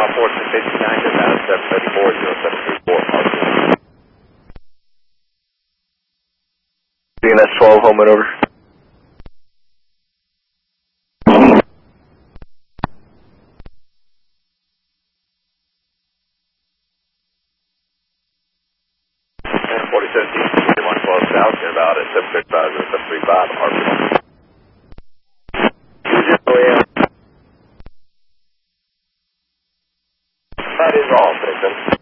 59 to about 734, 0734. CNS 12, home and over. And 47 112 south, you're about at 735 to 735, RP. That is all, Citizen.